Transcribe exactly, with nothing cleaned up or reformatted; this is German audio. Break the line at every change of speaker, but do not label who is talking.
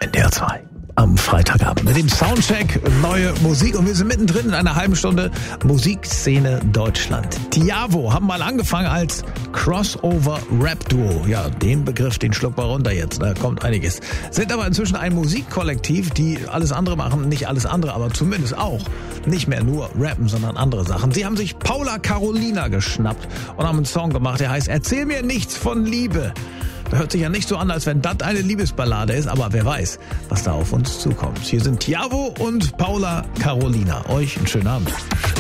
N D R zwei. Am Freitagabend mit dem Soundcheck neue Musik und wir sind mittendrin in einer halben Stunde Musikszene Deutschland. Tiavo haben mal angefangen als Crossover-Rap-Duo. Ja, den Begriff, den schlucken wir runter jetzt, da kommt einiges. Sind aber inzwischen ein Musikkollektiv, die alles andere machen, nicht alles andere, aber zumindest auch nicht mehr nur rappen, sondern andere Sachen. Sie haben sich Paula Carolina geschnappt und haben einen Song gemacht, der heißt Erzähl mir nichts von Liebe. Hört sich ja nicht so an, als wenn das eine Liebesballade ist, aber wer weiß, was da auf uns zukommt. Hier sind Tiavo und Paula Carolina. Euch einen schönen Abend.